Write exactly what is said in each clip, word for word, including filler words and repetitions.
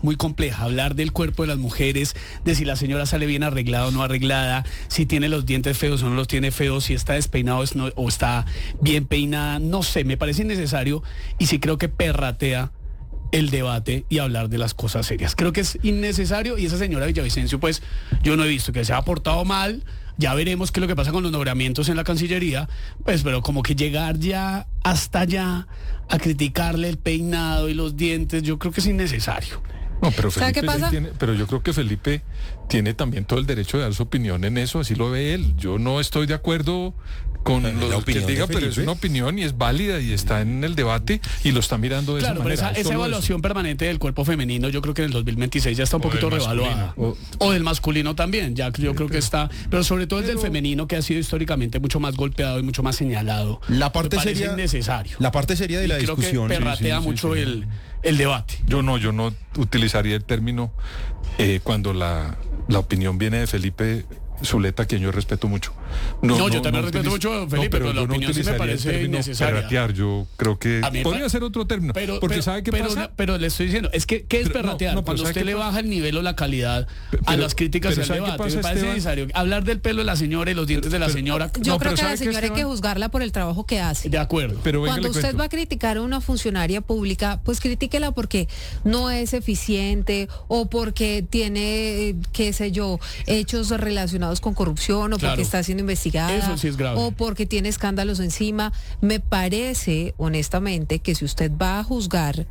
muy compleja, hablar del cuerpo de las mujeres, de si la señora sale bien arreglada o no arreglada, si tiene los dientes feos o no los tiene feos, si está despeinado o está bien peinada, no sé, me parece innecesario y sí creo que perratea el debate y hablar de las cosas serias. Creo que es innecesario y esa señora Villavicencio, pues yo no he visto que se ha portado mal. Ya veremos qué es lo que pasa con los nombramientos en la Cancillería, pues, pero como que llegar ya hasta allá a criticarle el peinado y los dientes, yo creo que es innecesario. No, pero Felipe, ¿qué pasa? Tiene, pero yo creo que Felipe tiene también todo el derecho de dar su opinión en eso, así lo ve él. Yo no estoy de acuerdo con la lo que él diga, pero es una opinión y es válida y está en el debate y lo está mirando de claro, esa manera. Claro, pero esa, esa evaluación eso. permanente del cuerpo femenino, yo creo que en el dos mil veintiséis ya está un o poquito revaluada. O, o del masculino también, ya yo sí, creo pero, que está, pero sobre todo pero, el del femenino, que ha sido históricamente mucho más golpeado y mucho más señalado. La parte me seria, innecesario. La parte seria de la y discusión. Creo que perratea sí, sí, mucho sí, sí. el el debate. Yo no, yo no utilizaría el término eh, cuando la, la opinión viene de Felipe Zuleta, quien yo respeto mucho. No, no yo no, también no respeto mucho a Felipe, no, pero, pero la opinión sí me parece necesaria. Perratear, yo creo que podría pa- ser otro término, pero, porque pero, ¿sabe qué pero, pasa? Pero le estoy diciendo, es que ¿qué es pero, perratear? No, no, cuando usted le baja el nivel o la calidad pero, a las críticas y al debate, pasa, me parece Esteban? necesario. Hablar del pelo de la señora y los dientes pero, de la pero, señora. Yo no, creo que a la señora Esteban? hay que juzgarla por el trabajo que hace. De acuerdo. Pero venga, cuando usted cuento. va a criticar a una funcionaria pública, pues critíquela porque no es eficiente o porque tiene, qué sé yo, hechos relacionados con corrupción o claro. porque está siendo investigada. Eso sí es grave. O porque tiene escándalos encima. Me parece, honestamente, que si usted va a juzgar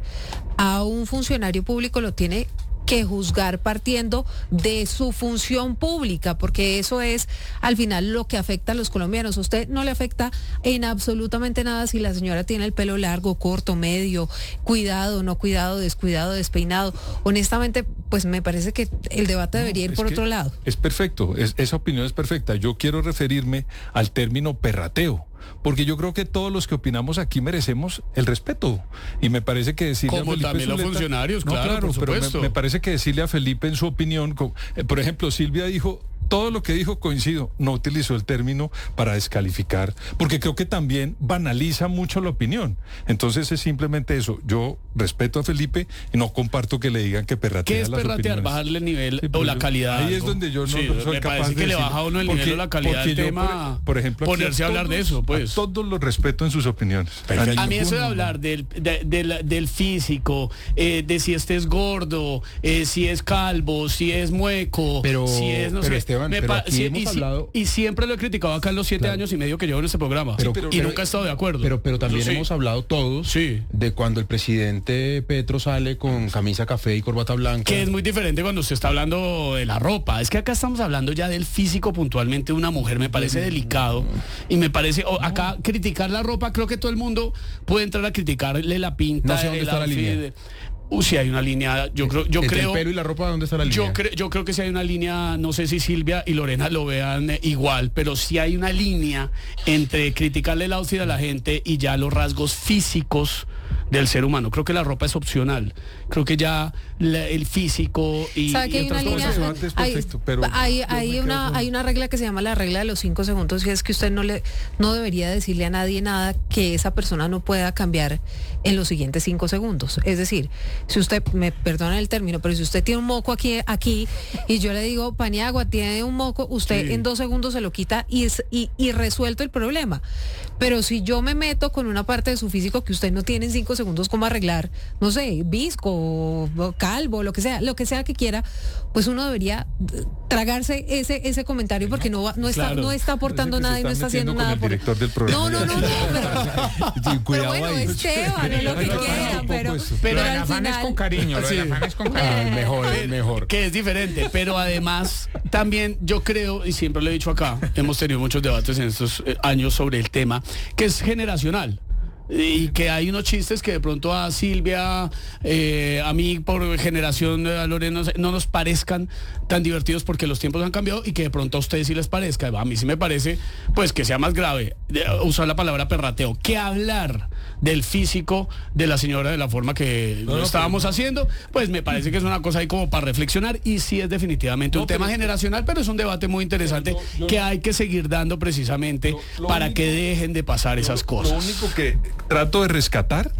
a un funcionario público, lo tiene que juzgar partiendo de su función pública, porque eso es al final lo que afecta a los colombianos. A usted no le afecta en absolutamente nada si la señora tiene el pelo largo, corto, medio, cuidado, no cuidado, descuidado, despeinado. Honestamente, pues me parece que el debate no, debería ir por otro lado. Es perfecto, es, esa opinión es perfecta. Yo quiero referirme al término perrateo, porque yo creo que todos los que opinamos aquí merecemos el respeto. Y me parece que decirle Como a Felipe también Zuleta, los funcionarios, no, claro, claro por pero supuesto. me, me parece que decirle a Felipe en su opinión, con, eh, por ejemplo, Silvia dijo, todo lo que dijo coincido, no utilizó el término para descalificar, porque creo que también banaliza mucho la opinión. Entonces es simplemente eso. Yo respeto a Felipe y no comparto que le digan que perratea ¿Qué es las perratear? opiniones. Bajarle el nivel sí, o la yo, calidad. Ahí es donde yo no, sí, no soy me capaz parece de que decir, le baja uno el porque, nivel o la calidad del yo, tema. Por, por ejemplo, ponerse a, a hablar todos, de eso, pues. A todos los respeto en sus opiniones. A mí eso de hablar del, de, de la, del físico, eh, de si este es gordo, eh, si es calvo, si es mueco, pero, si es, no pero sé. Esteban, me pero pa- aquí si, hemos y, hablado... y siempre lo he criticado acá en los siete claro. años y medio que llevo en este programa. Pero, sí, pero, y pero, nunca he estado de acuerdo. Pero, pero también sí. hemos hablado todos sí. de cuando el presidente Petro sale con camisa café y corbata blanca. Que es muy diferente cuando usted está hablando de la ropa. Es que acá estamos hablando ya del físico puntualmente de una mujer. Me parece delicado. Y me parece, oh, acá criticar la ropa, creo que todo el mundo puede entrar a criticarle la pinta. No sé dónde está la línea. Uh, si hay una línea, yo creo, yo Entre creo. el pelo y la ropa, ¿dónde está la línea? Yo creo, yo creo que si hay una línea, no sé si Silvia y Lorena lo vean eh, igual, pero si hay una línea entre criticarle el outfit a la gente y ya los rasgos físicos del ser humano. Creo que la ropa es opcional. Creo que ya la, el físico y, ¿sabe que y hay otras una cosas. línea? Antes, hay, perfecto, pero hay, hay una hay una regla que se llama la regla de los cinco segundos, y es que usted no le no debería decirle a nadie nada que esa persona no pueda cambiar en los siguientes cinco segundos. Es decir, si usted, me perdona el término, pero si usted tiene un moco aquí aquí y yo le digo, Paniagua, tiene un moco, usted sí. en dos segundos se lo quita y, y, y resuelto el problema. Pero si yo me meto con una parte de su físico que usted no tiene en cinco segundos cómo arreglar, no sé, visco, calvo, lo que sea, lo que sea que quiera, pues uno debería tragarse ese ese comentario porque no no está claro. no está aportando Parece que nada se y no está haciendo metiendo nada con por el director del programa. No, no, no, no, pero, sí, pero bueno, ahí. Esteban, es lo que quiera, pero, pero, pero el afán final... es con cariño, lo sí. del afán es con cariño. Ah, mejor, mejor. Que es diferente, pero además también yo creo, y siempre lo he dicho acá, hemos tenido muchos debates en estos eh, años sobre el tema, que es generacional. Y que hay unos chistes que de pronto a Silvia, eh, a mí por generación, a Lorena, no nos parezcan tan divertidos porque los tiempos han cambiado y que de pronto a ustedes sí les parezca. A mí sí me parece, pues, que sea más grave de, usar la palabra perrateo que hablar del físico de la señora de la forma que no, lo estábamos no. haciendo. Pues me parece que es una cosa ahí como para reflexionar y sí es definitivamente no, un tema generacional, pero es un debate muy interesante lo, lo, que hay que seguir dando precisamente lo, lo para único, que dejen de pasar esas lo, cosas. Lo único que trato de rescatar ¿sí?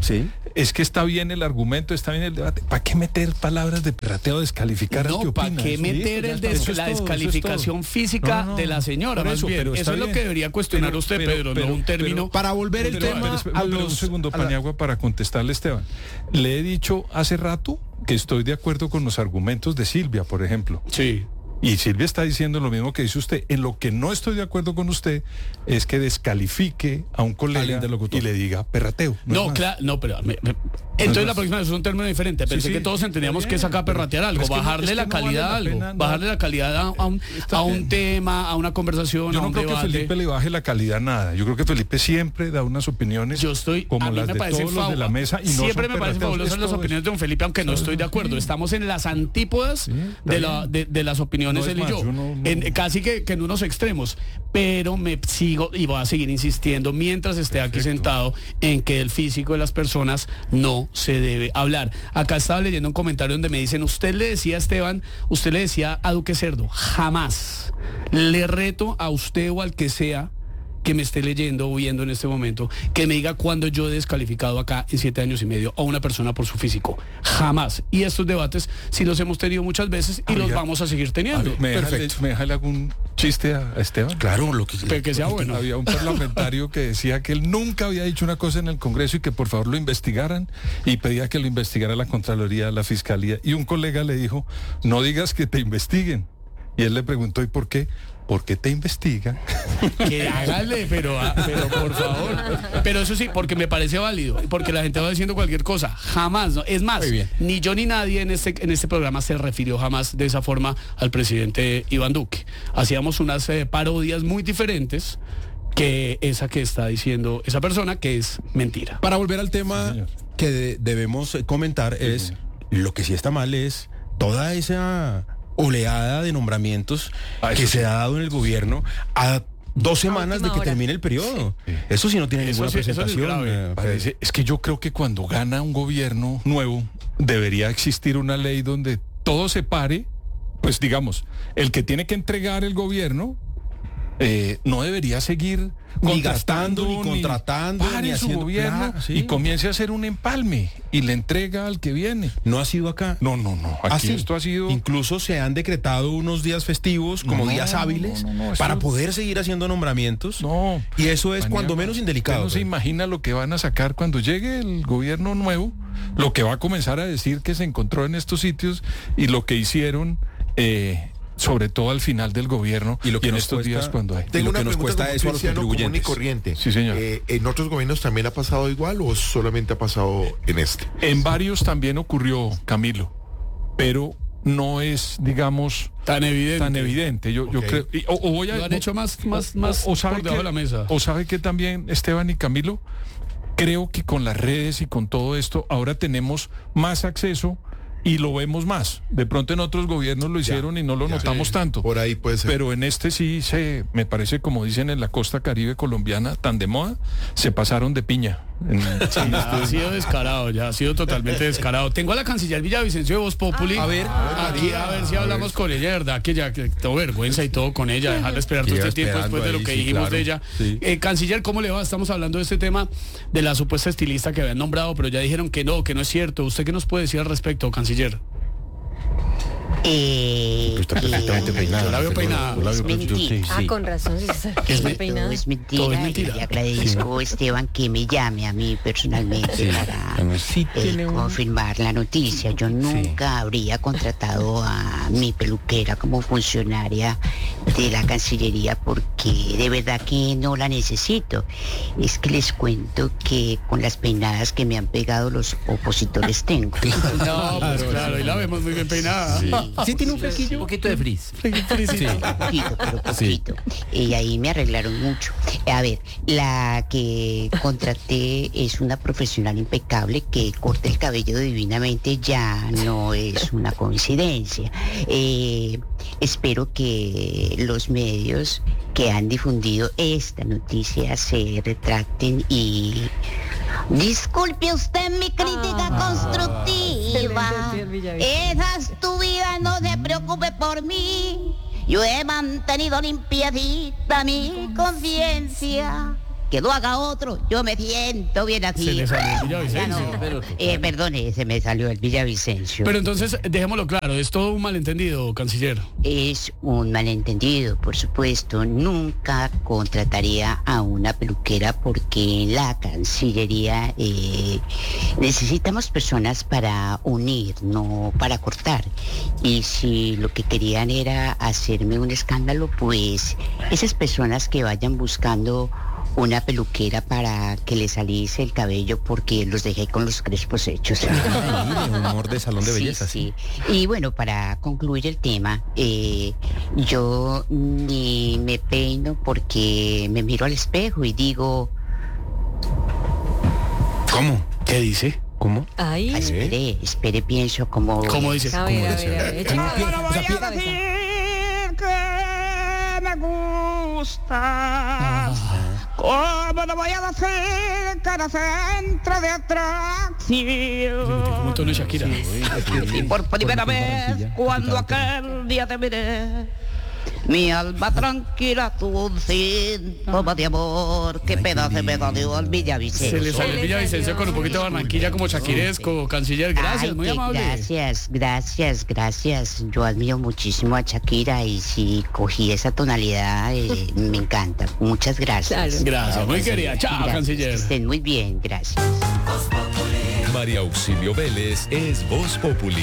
es que está bien el argumento, está bien el debate. ¿Para qué meter palabras de perrateo, descalificar al que No, ¿para opina? qué Eso, meter listo, el ya des- está, eso la es todo, descalificación eso es todo. física No, no, de la señora? por Más eso, bien. pero Eso está es lo bien. que debería cuestionar Pero- usted, pero- Pedro, pero- no un término. pero- Para volver el Pero, tema pero, a espera, pero un los... segundo, a la- Paniagua, para contestarle, Esteban. Le he dicho hace rato que estoy de acuerdo con los argumentos de Silvia, por ejemplo. Sí. Y Silvia está diciendo lo mismo que dice usted. En lo que no estoy de acuerdo con usted es que descalifique a un Al colega interlocutor. y le diga perrateo. No, es claro, no, pero me- me- entonces la próxima vez es un término diferente. Sí, Pensé sí, que todos entendíamos está que es bien, acá perratear algo, pero es que no- bajarle es que la no vale calidad la a algo, pena, no. bajarle la calidad a, a un, Está a un bien. tema, a una conversación, Yo a no un creo debate. que Felipe le baje la calidad a nada. Yo creo que Felipe siempre da unas opiniones Yo estoy, como a mí las me de parece todos los de la fabu- mesa y no siempre son me parecen perrateos. fabulosas Es las todo opiniones de don Felipe, aunque no Eso estoy de es acuerdo. así. Estamos en las antípodas Sí, está de, la, bien. de, de las opiniones No es él y más, yo, yo no- no- En- casi que, que en unos extremos, pero me sigo y voy a seguir insistiendo mientras esté aquí Perfecto. sentado en que el físico de las personas no se debe hablar. Acá estaba leyendo un comentario donde me dicen, usted le decía a Esteban, usted le decía a Duque Cerdo, jamás le reto a usted o al que sea que me esté leyendo o viendo en este momento, que me diga cuándo yo he descalificado acá en siete años y medio a una persona por su físico. Jamás. Y estos debates sí los hemos tenido muchas veces y los Había- vamos a seguir teniendo. ¿Me deja, Perfecto. ¿Me deja algún chiste a a Esteban? Claro, lo que... Pero que sea bueno. Había un parlamentario que decía que él nunca había dicho una cosa en el Congreso y que por favor lo investigaran y pedía que lo investigara la Contraloría, la Fiscalía. Y un colega le dijo, no digas que te investiguen. Y él le preguntó, ¿y por qué? ¿Por qué te investigan? Que hágale, pero, ah, pero por favor. Pero eso sí, porque me parece válido, porque la gente va diciendo cualquier cosa. Jamás, ¿no? Es más, Muy bien. ni yo ni nadie en este, en este programa se refirió jamás de esa forma al presidente Iván Duque. Hacíamos unas eh, parodias muy diferentes que esa que está diciendo esa persona, que es mentira. Para volver al tema Sí, señor. que de- debemos eh, comentar es, lo que sí está mal es toda esa oleada de nombramientos Ah, eso que sí. se ha dado en el gobierno a dos semanas de última que hora. termine el periodo. Eso sí no tiene Eso ninguna sí- eso sí es presentación. grave. eh, Parece- es que yo creo que cuando gana un gobierno nuevo debería existir una ley donde todo se pare, pues digamos, el que tiene que entregar el gobierno eh, no debería seguir Ni gastando, ni contratando, pare ni su haciendo- gobierno Claro, sí. y comience a hacer un empalme y le entrega al que viene. No ha sido acá. No, no, no. Aquí Así. esto ha sido. Incluso se han decretado unos días festivos como No, días no, hábiles no, no, no, para eso- poder seguir haciendo nombramientos. No. Y eso es Paniagua, cuando menos indelicado. usted no se pues. imagina lo que van a sacar cuando llegue el gobierno nuevo, lo que va a comenzar a decir que se encontró en estos sitios y lo que hicieron, eh, sobre todo al final del gobierno Y lo que en nos estos cuesta- días cuando hay. Tengo Tengo lo una que nos pregunta cuesta como eso a los cristiano común y contribuyentes. corriente. Sí, señor. Eh, ¿En otros gobiernos también ha pasado igual o solamente ha pasado en este? En varios también ocurrió, Camilo, pero no es, digamos, Tan evidente. tan evidente. Yo, yo Ok. creo. y- o, o voy a, Lo han hecho más, más, más o, o sabe por debajo que, de la mesa. O sabe que también, Esteban y Camilo, creo que con las redes y con todo esto, ahora tenemos más acceso y lo vemos más. De pronto en otros gobiernos lo hicieron y no lo ya. notamos Sí. tanto. Por ahí puede ser. Pero en este sí se, me parece, como dicen en la costa caribe colombiana, tan de moda, se pasaron de piña. En- Sí, ha sido descarado, ya ha sido totalmente descarado. Tengo a la canciller Villavicencio de Voz Populi. A ver. aquí a ver si hablamos con ella, ¿verdad? Que ya que tengo vergüenza y todo con ella, dejarla esperar todo Lleva este tiempo después de lo esperando que ahí, sí, dijimos claro. de ella. Sí. Eh, canciller, ¿cómo le va? Estamos hablando de este tema de la supuesta estilista que habían nombrado, pero ya dijeron que no, que no es cierto. ¿Usted qué nos puede decir al respecto, canciller? Eh, Tú estás perfectamente eh, peinada. Yo la veo peinada. Yo la veo Es perfecta, sí, mentira. Ah, sí. con razón, sí, sí, Es está me- peinada. Todo es mentira. Todo es mentira. Y le agradezco, Esteban, que me llame a mí personalmente Sí. para Bueno, sí eh, tiene un- confirmar la noticia. Yo nunca habría contratado a mi peluquera como funcionaria de la Cancillería porque de verdad que no la necesito. Es que les cuento que con las peinadas que me han pegado los opositores tengo. No, pues claro, y la vemos muy bien peinada. Sí tiene un flequillo. Un poquito de frizz. Felicito. Poquito, pero poquito. Y ahí me arreglaron mucho. A ver, la que contraté es una profesional impecable que corta el cabello divinamente, ya no es una coincidencia. Eh, espero que los medios que han difundido esta noticia se retracten y... Disculpe usted mi crítica constructiva. Excelente, señor Villavicencio. Esa es tu vida, no se preocupe por mí. Yo he mantenido limpiadita mi conciencia. que lo haga otro, yo me siento bien aquí. Se le salió el Ya Villavicencio. no, eh, perdone, se me salió el Villavicencio. Pero entonces, dejémoslo claro, es todo un malentendido, canciller. Es un malentendido, por supuesto. Nunca contrataría a una peluquera porque en la Cancillería eh, necesitamos personas para unir, no para cortar. Y si lo que querían era hacerme un escándalo, pues esas personas que vayan buscando una peluquera para que le saliese el cabello porque los dejé con los crespos hechos. Humor de salón de belleza, sí. sí. Y bueno, para concluir el tema, eh, yo ni me peino porque me miro al espejo y digo, ¿Cómo? ¿Qué dice? ¿Cómo? Ahí. ah, espere, espere, pienso como... ¿Cómo dice? A ver, a ver, a ver. échale cabeza. que me gustas. ¿Cómo no voy a decir que eres centro de atracción? Como tono de Shakira. Y por primera vez, cuando aquel día te miré, mi alma tranquila tuvo un síntoma de amor. Qué pedazo me dio el Villavicencio. Se le salió el Villavicencio con un poquito de Barranquilla como shakiresco, canciller. Gracias, Ay, muy qué amable. Gracias, gracias, gracias. Yo admiro muchísimo a Shakira y si cogí esa tonalidad, eh, me encanta. Muchas gracias. Gracias, muy querida. Chao, Gracias, canciller. que estén muy bien, gracias. María Auxilio Vélez es Voz Populi.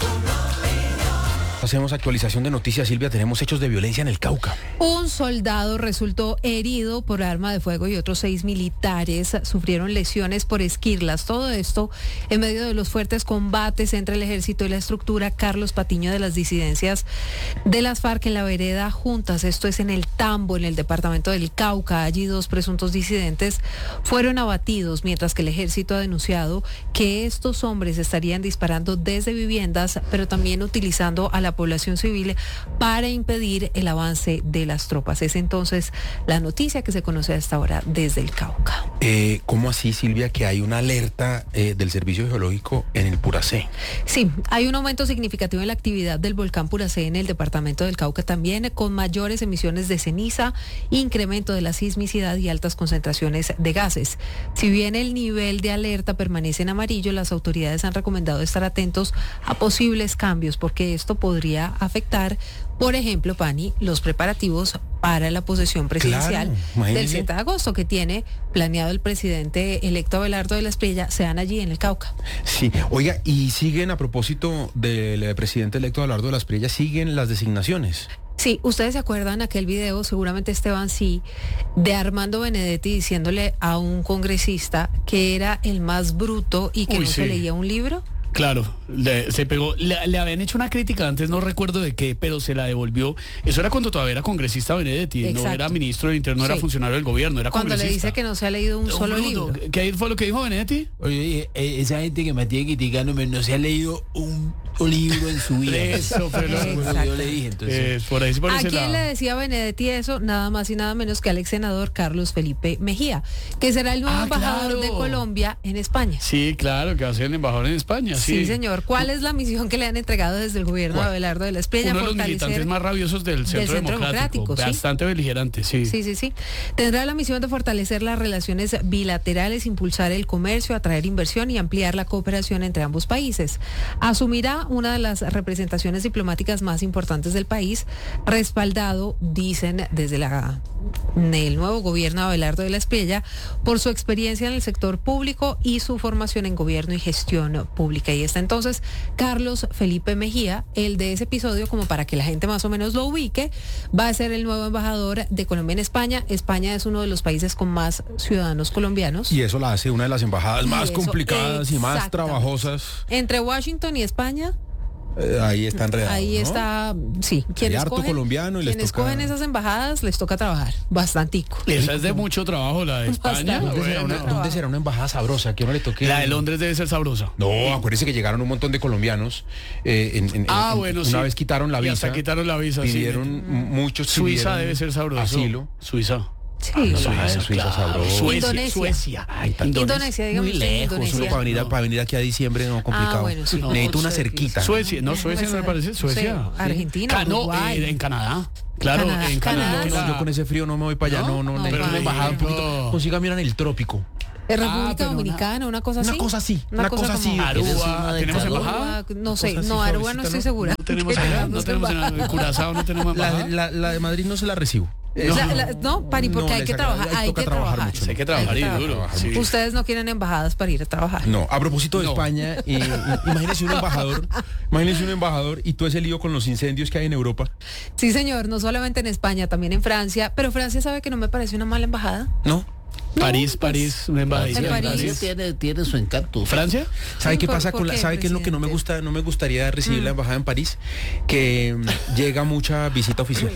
Hacemos actualización de noticias, Silvia. Tenemos hechos de violencia en el Cauca. Un soldado resultó herido por arma de fuego y otros seis militares sufrieron lesiones por esquirlas. Todo esto en medio de los fuertes combates entre el ejército y la estructura Carlos Patiño de las disidencias de las FARC en la vereda Juntas. Esto es en el Tambo, en el departamento del Cauca. Allí dos presuntos disidentes fueron abatidos, mientras que el ejército ha denunciado que estos hombres estarían disparando desde viviendas, pero también utilizando a la población civil para impedir el avance de las tropas. Es entonces la noticia que se conoce a esta hora desde el Cauca. Eh, ¿Cómo así, Silvia, que hay una alerta eh, del Servicio Geológico en el Puracé? Sí, hay un aumento significativo en la actividad del volcán Puracé en el departamento del Cauca también, con mayores emisiones de ceniza, incremento de la sismicidad y altas concentraciones de gases. Si bien el nivel de alerta permanece en amarillo, las autoridades han recomendado estar atentos a posibles cambios porque esto podría afectar, por ejemplo, Pani, los preparativos para la posesión presidencial Claro, del siete de agosto que tiene planeado el presidente electo Abelardo de la Espriella, sean allí en el Cauca. Sí, oiga, y siguen, a propósito del eh, presidente electo Abelardo de la Espriella, siguen las designaciones. Sí, ustedes se acuerdan aquel video, seguramente Esteban sí, de Armando Benedetti diciéndole a un congresista que era el más bruto y que Uy, no sí. se leía un libro. Claro, le, se pegó. Le, le habían hecho una crítica antes, no recuerdo de qué, pero se la devolvió. Eso era cuando todavía era congresista Benedetti, Exacto. no era ministro del Interior, no era Sí. funcionario del gobierno, era Cuando le congresista. dice que no se ha leído un Un solo bruto. libro. ¿Qué fue lo que dijo Benedetti? Oye, eh, esa gente que me tiene criticando no se ha leído un libro en su vida. Eso fue lo Exacto. que yo le dije, entonces. Eh, por ahí sí por ¿A ese quién lado. le decía Benedetti eso? Nada más y nada menos que al ex senador Carlos Felipe Mejía, que será el nuevo Ah, embajador claro. de Colombia en España. Sí, claro, que va a ser el embajador en España. Sí, Sí, señor. ¿Cuál es la misión que le han entregado desde el gobierno de ¿Cuál? Abelardo de la Espriella? Uno de los Fortalecer- militantes más rabiosos del Centro, Centro Democrático, Democrático, sí. bastante beligerante, sí. Sí, sí, sí. Tendrá la misión de fortalecer las relaciones bilaterales, impulsar el comercio, atraer inversión y ampliar la cooperación entre ambos países. Asumirá una de las representaciones diplomáticas más importantes del país, respaldado, dicen desde la el nuevo gobierno de Abelardo de la Espriella, por su experiencia en el sector público y su formación en gobierno y gestión pública. Y está entonces Carlos Felipe Mejía, el de ese episodio, como para que la gente más o menos lo ubique, va a ser el nuevo embajador de Colombia en España. España es uno de los países con más ciudadanos colombianos. Y eso la hace una de las embajadas Y más eso, complicadas y más exactamente. trabajosas. Entre Washington y España, Eh, ahí está enredado. ahí ¿no? está, sí, Hay quienes harto cogen, colombiano y les quienes toca- cogen esas embajadas les toca trabajar bastantico. Esa es de mucho trabajo, la de España. Bastante. ¿Dónde será, una, Bueno. dónde será una embajada sabrosa? Que uno le toque. La de Londres debe ser sabrosa. No, acuérdese que llegaron un montón de colombianos. eh, en- en- Ah, en- bueno, una sí. vez quitaron la Y visa. hasta quitaron la visa, sí. Pidieron muchos. Suiza pidieron debe ser sabroso. Asilo. Suiza. Sí. Suiza, Suiza sabroso. Suecia, Indonesia. Suecia. Ay, tan- Indonesia, dígame Muy usted, lejos, Indonesia. Solo para venir, a, para venir aquí a diciembre, no, complicado. Ah, bueno, sí. Necesito una No, cerquita. Suecia, no, Suecia no me parece, Suecia. Sí, Argentina, Ca- no, Uruguay. eh, en Canadá. Claro, Canadá, en Canadá. Canadá, que No, la- yo con ese frío no me voy para allá, no, no, No, necesito vaya. una embajada un poquito. No. Consígame una en el trópico. ¿Es República Ah, pero una- Dominicana, una cosa así? Una cosa así, una cosa así. como- Aruba, ¿tenemos calor. embajada? Aruba, no sé, Cosa así no, Aruba no suavecita, estoy ¿no? segura. No tenemos Que allá, no tengamos tenemos en embajada. el Curazao, no tenemos La, embajada. la, la de Madrid no se la recibo. La- la- no, Pari, porque No, hay les que agrada, trabajar, ahí hay toca que trabajar trabajar. mucho. Hay que trabajar y duro. sí. Ustedes no quieren embajadas para ir a trabajar. No, a propósito de No. España, y, y- imagínese un embajador, imagínese un embajador y todo ese lío con los incendios que hay en Europa. Sí, señor, no solamente en España, también en Francia, pero Francia sabe que no me parece una mala embajada. ¿No? París, pues, París, una embajadita. en en París. Francia tiene, tiene su encanto. ¿Francia? ¿Sabe Sí, qué ¿por- pasa por con la, qué, sabe qué es lo que no me presidente? gusta, no me gustaría recibir la embajada en París? Que mm, llega mucha visita oficial.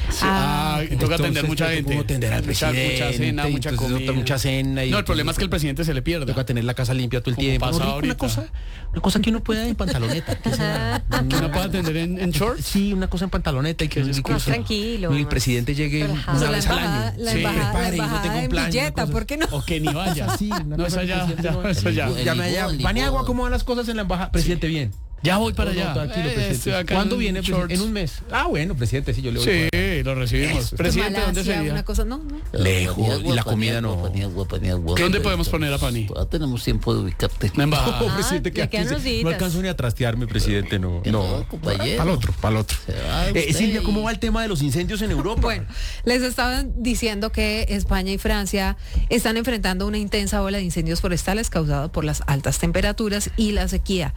Ah, Ah, toca atender Entonces, mucha toca gente. como atender al Mucha- presidente, Mucha cena, y mucha entonces comida. otra mucha cena y No, el problema es que el presidente se le pierde. toca tener la casa limpia todo el Como tiempo. pasa No, ahorita. una cosa, una cosa que uno pueda en pantaloneta. que sea- ¿Que no puede atender en, en shorts? Sí, una cosa en pantaloneta y que es y que más eso- tranquilo, y el más presidente llegue relajado. una La vez al embajada- año. la Sí. embajada, la Prepare y no embajada tengo un en plan, una billeta, cosa ¿por qué no? O que ni vaya. Sí, una No, cosa eso el ya, presidente ya, no- eso ya. El Llame allá, igual, Paniagua, igual. ¿cómo van las cosas en la embajada? Presidente, bien. Ya voy para No, no, allá. tranquilo, Eh, presidente. estoy acá ¿Cuándo en viene, presidente? shorts. En un mes. Ah, bueno, presidente, sí, yo le voy. Sí, para allá. lo recibimos. Presidente, ¿dónde Malasia, sería? una cosa, no, no. Lejos, y la comida no. ¿Dónde podemos poner a Pani? Todavía tenemos tiempo de ubicarte. La embajada. No, Ah, presidente, que le aquí quedan se- unos no días. alcanzo ni a trastearme, presidente, no. Que No, no, compañero. para el otro, para el otro. Se va Eh, usted Silvia, y- ¿cómo va el tema de los incendios en Europa? Bueno, les estaban diciendo que España y Francia están enfrentando una intensa ola de incendios forestales causada por las altas temperaturas y la sequía.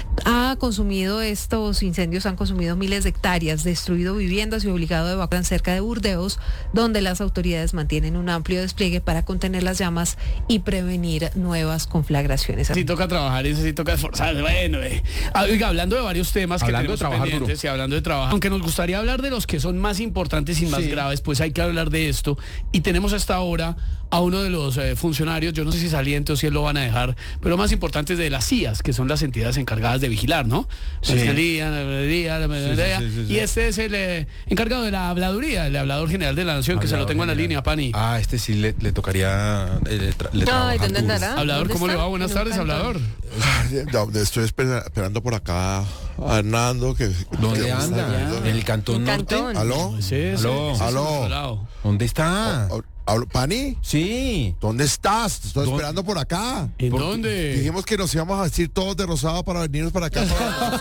Ha consumido estos incendios, han consumido miles de hectáreas, destruido viviendas y obligado a evacuar cerca de Burdeos, donde las autoridades mantienen un amplio despliegue para contener las llamas y prevenir nuevas conflagraciones. Sí toca trabajar y sí toca esforzarse. Bueno, eh. Ah, oiga, hablando de varios temas Hablando que de tenemos trabajar pendientes y hablando de trabajo, aunque nos gustaría hablar de los que son más importantes y más Sí. graves, pues hay que hablar de esto. Y tenemos hasta ahora a uno de los eh, funcionarios, yo no sé si saliente o si él lo van a dejar, pero más importantes de las C I As, que son las entidades encargadas de vigilar, ¿no? Sí. La Fiscalía, la Veeduría, la Veeduría, sí, sí, sí. y este es el eh, encargado de la habladuría, el hablador general de la Nación, que se lo tengo en la línea, Pani. Ah, este sí le, le tocaría. eh, le tra- le Ay, trabajar ¿dónde duro. andará? Hablador, ¿Dónde ¿cómo le está? va? Buenas En un tardes, cantón. hablador. Ya, Estoy espera- esperando por acá a Hernando. Que, ¿Dónde que- anda? ¿En el cantón En norte? Cantón. ¿Aló? Sí, sí, Aló. sí, sí, Aló. sí, lado. ¿Dónde está? ¿Hablo- ¿Pani? Sí. ¿Dónde estás? Te estoy ¿Dónde? esperando por acá. ¿En Porque dónde? Dijimos que nos íbamos a vestir todos de rosado para venirnos para acá.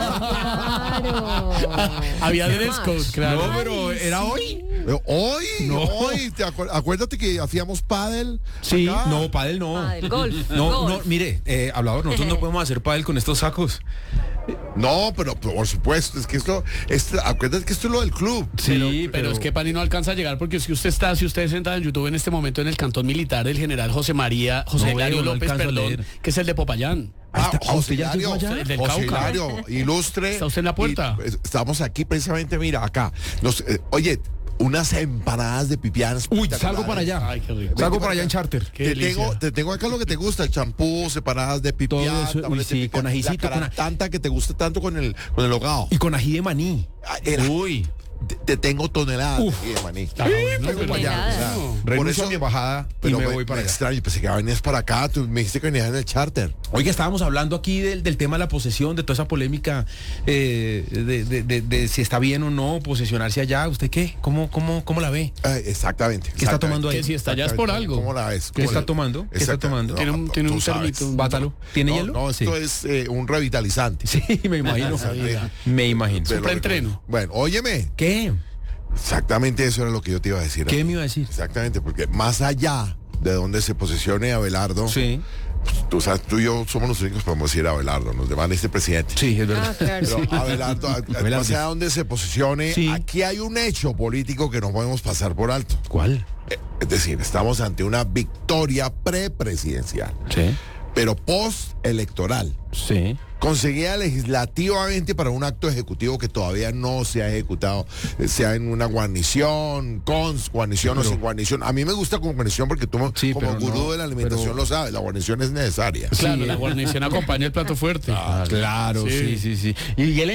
Claro. Había dress code, claro. No, pero era hoy. Pero hoy, No. hoy, ¿te acuer- acuérdate que hacíamos pádel. Sí, acá. no, pádel no. Pádel, golf, No, golf. no, mire, eh, hablador, nosotros no podemos hacer pádel con estos sacos. No, pero, pero por supuesto, es que esto, esto, acuérdate que esto es lo del club. Sí, Pero es que Pani no alcanza a llegar porque si usted está, si usted es sentado en YouTube en este momento en el cantón militar del general José María, José No Hilario veo, no López, alcanzo a perdón, leer. que es el de Popayán. Ah, está- ¿usted ya llegó Hilario, allá? El del José Cauca. Hilario, ilustre. ¿Está usted en la puerta? Y, pues, estamos aquí precisamente, mira, acá. Nos, eh, oye, unas empanadas de pipián. Uy, salgo para allá. Ay, qué rico. Salgo para allá en charter. Qué Te delicia. tengo, te tengo acá lo que te gusta, el champú, separadas de pipián, Todo eso, uy, tamales de sí, pipián, con ajicito, la con a- tanta que te gusta tanto con el, con el hogao. Y con ají de maní. Ah, era- Uy. Te, te tengo toneladas Uf. de maní. Ah, bueno, Tengo pero- para allá, Toneladas. o sea, por Renuncio eso a mi embajada y pero me voy para allá. extraño, pensé que venías para acá, tú me dijiste que venías en el charter. Oiga, estábamos hablando aquí del, del tema de la posesión, de toda esa polémica eh, de, de- de- de si está bien o no posesionarse allá. ¿Usted qué? ¿Cómo, cómo, cómo la ve? Ah, exactamente. ¿Qué está tomando ahí? Que si estallas por algo. ¿Cómo la ves? ¿Qué ¿Cómo está la- tomando? ¿Qué está Exacto. tomando? Tiene un- No, tiene tú un sabes. termito, un- Bátalo. ¿Tiene No, hielo? no, esto Sí. es eh, un revitalizante. Sí, me imagino. sabía. Me imagino. Te lo preentreno. recomiendo. Bueno, óyeme, ¿Qué? exactamente eso era lo que yo te iba a decir. ¿Qué me iba a decir? Exactamente, porque más allá de donde se posesione Abelardo, Sí, tú sabes, tú y yo somos los únicos que podemos decir Abelardo, nos demanda este presidente. sí, es verdad. Ah, claro. Pero Abelardo, a- a- Abelardo. más allá de donde se posicione, Sí. aquí hay un hecho político que no podemos pasar por alto. ¿Cuál? Eh, Es decir, estamos ante una victoria prepresidencial, Sí, pero postelectoral. sí. Conseguida legislativamente para un acto ejecutivo que todavía no se ha ejecutado, eh, sea en una guarnición, con guarnición o Pero- sin guarnición. A mí me gusta con guarnición porque tú Sí, como pero gurú no, de la alimentación pero- lo sabes, la guarnición es necesaria. Claro, Sí. la guarnición acompaña el plato fuerte. Ah, claro, sí, Sí. sí, sí. ¿Y, y él entra?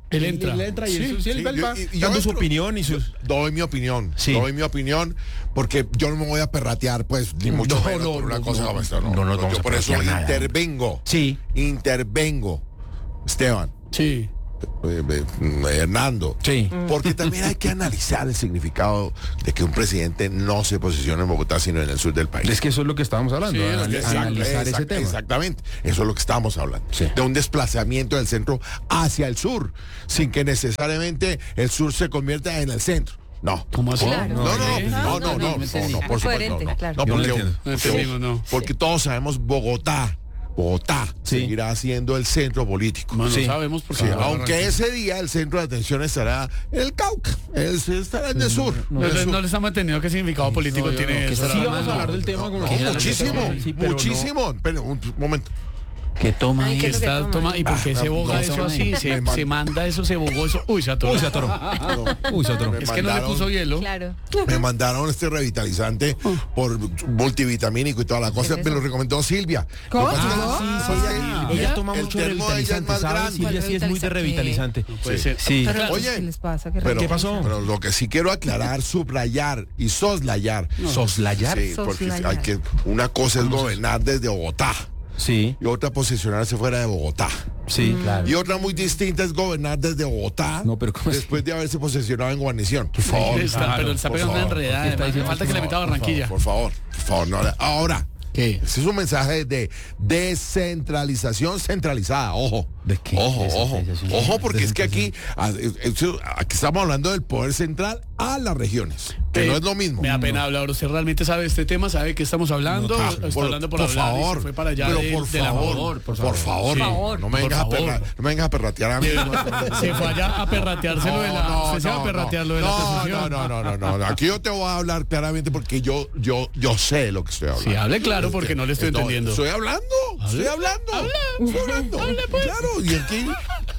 Él entra. Él entra y Sí, él, sí, él sí, va yo- y- y yo dando su entro. opinión y sus... Doy mi opinión, Sí. doy mi opinión, porque yo no me voy a perratear, pues, ni mucho No, menos no, por una no, cosa no. como esta, no. No nos yo vamos a por eso perratear nada. intervengo. Sí. Intervengo. Esteban, Sí. eh, eh, Hernando. Sí. Porque también hay que analizar el significado de que un presidente no se posicione en Bogotá, sino en el sur del país. Es que eso es lo que estábamos hablando, Sí, anal- exacto, analizar ese Exact- tema. Exactamente, eso es lo que estamos hablando. Sí. De un desplazamiento del centro hacia el sur, sin que necesariamente el sur se convierta en el centro. No. ¿Cómo así? Claro. No, no, ¿Eh? no, no, no, no, no no, entendí. no, por Es supuesto, coherente, no, no. claro. No, Yo no porque, entiendo. No entendimos, no. porque todos sabemos Bogotá, Bogotá Sí. seguirá siendo el centro político. No, no Sí. sabemos porque... Sí, no aunque arranca. ese día el centro de atención estará en el Cauca, el- estará en el sur. No, en el le- sur. no le estamos entendiendo qué significado político No, yo tiene no, que eso. sí la vamos a verdad. hablar del tema con No, que- muchísimo, Sí, pero no- muchísimo. Espere, un momento. ¿Qué toma Ay, ahí? ¿qué es lo que Está, toma? toma, ¿y por qué Ah, se boga no, eso no, así? me Se, man- se manda eso, se bogó eso. Uy, se atoró. Uy, se atoró. Uy, se atoró. Me Es que no le mandaron- puso hielo. Claro. Me mandaron este revitalizante por multivitamínico y toda la cosa. es Me lo eso? recomendó Silvia. ¿Cómo? Lo que pasa es que- Ah, sí, pues, sí, ella, ella toma el mucho termo de ella es revitalizante, más ¿sabes? grande. Silvia sí es muy de revitalizante. puede ser. Sí. Pero, Oye, ¿qué les pasa? ¿Qué, Pero, ¿Qué pasó? Pero lo que sí quiero aclarar, subrayar y soslayar. ¿Soslayar? Sí, porque Soslayar. hay que, una cosa es gobernar desde Bogotá Sí, y otra posicionarse fuera de Bogotá. sí, claro. Y otra muy distinta es gobernar desde Bogotá No, pero ¿cómo así? después de haberse posicionado en guarnición. Por favor. Está, claro, pero está por pegando una favor. enredada. Está diciendo, Falta que le meta a Por favor, Barranquilla. Por favor, por favor. no, ahora, ¿Qué? ese es un mensaje de descentralización centralizada. Ojo. ¿De qué? Ojo, ojo. Descentralización. Ojo, porque es que aquí, ah, eso- aquí estamos hablando del poder central a las regiones, que Eh, no es lo mismo. Me da pena hablar. ¿Usted realmente sabe de este tema? ¿Sabe de qué estamos hablando? Ah, ¿O está por, hablando por, por hablar y favor, se fue para allá pero de- por del favor, amor? por favor, Sí. no, no me Por vengas a favor. perra- no me vengas a perratear a mí. Se fue allá a perratearse lo de la... usted se va a perratear lo de la no, constitución. no, no, no, no, no. Aquí yo te voy a hablar claramente porque yo, yo, yo sé lo que estoy hablando. Sí, hable claro porque no le estoy No, entendiendo. Estoy hablando, estoy hablando. Estoy hablando. Claro, y aquí.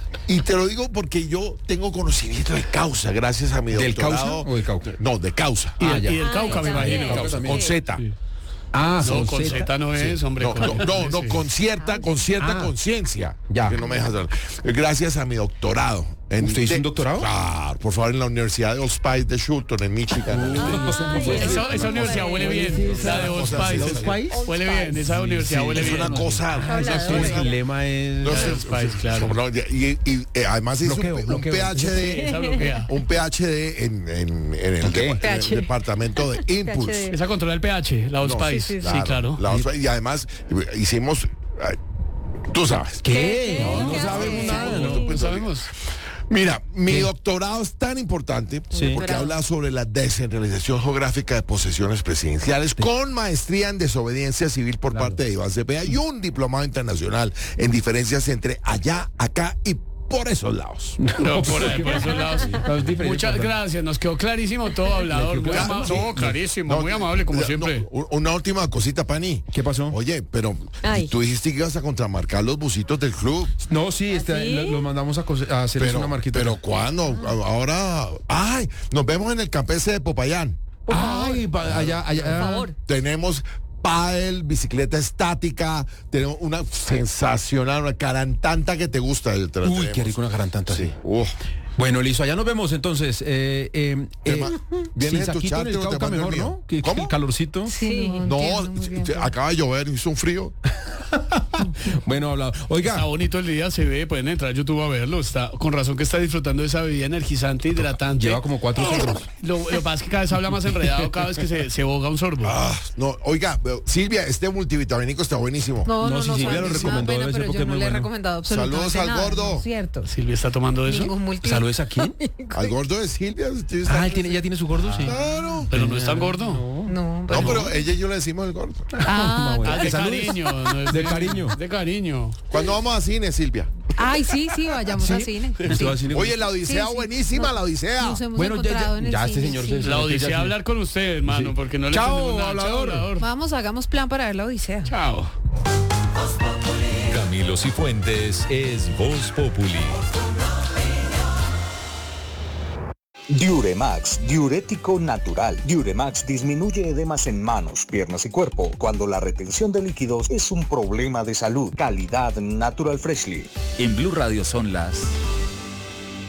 Y te lo digo porque yo tengo conocimiento de causa, gracias a mi ¿Del doctorado. Causa o de Cauca? No, de causa. Y, Ah, el, ya. y el Cauca, me Ah, imagino. también. Causa, con Z. Ah, No, con Z. Z no es, hombre. No, con- no, no, no, sí. con cierta, con cierta Ah. conciencia. Ya. Que no me dejas hablar. Gracias a mi doctorado. En ¿Usted hizo de- un doctorado? Claro, por favor, en la Universidad de Old Spice de Shulton, en Michigan. Esa, esa universidad huele bien. La de Old Spice. Old Spice? Huele bien. Esa universidad huele es bien. una cosa. Hablador. una cosa- El lema es... No sé, Old Spice, claro. no, y, y, eh, además hizo Bloqueo, un, un bloqueo. PhD, Esa bloquea. un PhD en, en, en el, ¿Qué? depa- en el PhD. departamento de Impulse. Esa controla el pH, la Old No, Spice. Sí, claro. la Old Spice, y además hicimos, ay, tú sabes. ¿Qué? No, no ¿Qué sabemos hace? nada. No, pues sabemos. Mira, mi doctorado es tan importante Sí. porque Bravo. habla sobre la descentralización geográfica de posesiones presidenciales con maestría en desobediencia civil por parte de Iván Cepeda y un diplomado internacional en diferencias entre allá, acá y por esos lados. No, por, ahí, por esos lados. Las diferencias, Muchas ¿verdad? gracias, nos quedó clarísimo todo, hablador. Le quedó Muy claro. amable. Sí. No, clarísimo, muy amable, como no, siempre. no, una última cosita, Pani. ¿Qué pasó? Oye, pero Ay. tú dijiste que ibas a contramarcar los busitos del club. No, sí, este, ¿Sí? lo- los mandamos a, cose- a hacer Pero, una marquita. pero ¿cuándo? Ahora, ay, nos vemos en el campese de Popayán. Ay, pa- allá, allá. Por favor. Tenemos pádel, bicicleta estática, tenemos una sensacional, una carantanta que te gusta. te la Uy, tenemos. qué rico una garantanta así. Sí. Uf. Bueno, listo, allá nos vemos entonces. Eh, eh, Te eh, ma- ¿vienes sin en tu saquito charter en el o te Cauca mando el mejor, mío? ¿no? Que, que ¿Cómo? el calorcito. Sí, No, entiendo muy bien, te- pero- acaba de llover, hizo un frío. Bueno, hablado. Está Oiga, bonito el día, se ve, pueden entrar a YouTube a verlo. Está con razón que está disfrutando de esa bebida energizante, hidratante. lleva como cuatro sorbos. Lo, lo que pasa es que cada vez habla más enredado cada vez que se, se boga un sorbo. Ah, no, oiga, Silvia, este multivitamínico está buenísimo. No, No, no, sí, no, Silvia sabe, lo me da recomendó, pena, debe ser pero porque yo es no muy le he bueno. recomendado absolutamente Saludos al nada, gordo. ¿no es cierto. Silvia está tomando eso. Ningún multi... ¿Saludos a quién? Al gordo de Silvia. usted está- Ah, él tiene, ya tiene su gordo, sí. Claro. Pero no es tan gordo. No, No, pero ella y yo le decimos el gordo. Ah, bueno. Ah, de Salud. cariño. no es De cariño. De cariño. ¿Cuándo vamos a cine, Silvia? ay, sí, sí, vayamos al cine. Usted Sí. va al cine. Oye, la Odisea Sí, sí. buenísima, No. la Odisea. Nos hemos Bueno, ya- encontrado ya- en el ya este cine, señor sí. se- La Creo que odisea ya sí. hablar con usted, hermano, Sí. porque no le Chao, entendemos nada. hablador. Chao, hablador. Vamos, hagamos plan para ver la Odisea. Chao. Camilo Cifuentes es Voz Populi. Diuremax, diurético natural. Diuremax disminuye edemas en manos, piernas y cuerpo cuando la retención de líquidos es un problema de salud. Calidad Natural Freshly. En Blue Radio son las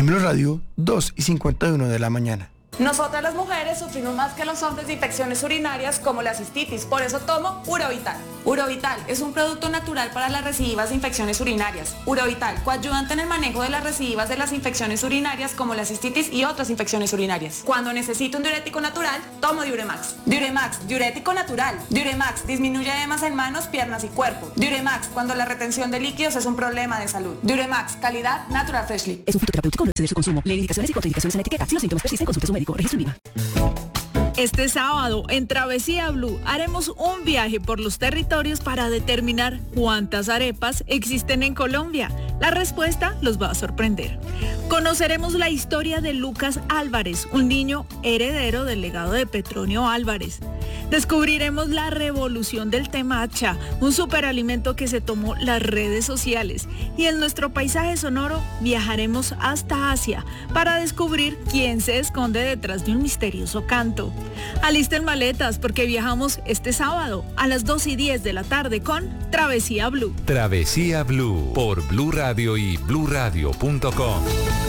En Blue Radio, dos y cincuenta y uno de la mañana. Nosotras las mujeres sufrimos más que los hombres de infecciones urinarias como la cistitis, por eso tomo Urovital. Urovital es un producto natural para las recidivas de infecciones urinarias. Urovital, coayudante en el manejo de las recidivas de las infecciones urinarias como la cistitis y otras infecciones urinarias. Cuando necesito un diurético natural, tomo Diuremax. Diuremax, diurético natural. Diuremax disminuye edemas en manos, piernas y cuerpo. Diuremax, cuando la retención de líquidos es un problema de salud. Diuremax, calidad Natural Freshly. Es un fitoterapéutico, no exceder su consumo. Lee indicaciones y contraindicaciones en la etiqueta. Si los síntomas persisten, consulte a su médico. Registro INVIMA. Este sábado, en Travesía Blue, haremos un viaje por los territorios para determinar cuántas arepas existen en Colombia. La respuesta los va a sorprender. Conoceremos la historia de Lucas Álvarez, un niño heredero del legado de Petronio Álvarez. Descubriremos la revolución del temacha, un superalimento que se tomó las redes sociales. Y en nuestro paisaje sonoro viajaremos hasta Asia para descubrir quién se esconde detrás de un misterioso canto. Alisten maletas porque viajamos este sábado a las dos y diez de la tarde con Travesía Blue. Travesía Blue por Blue Radio y blue radio punto com.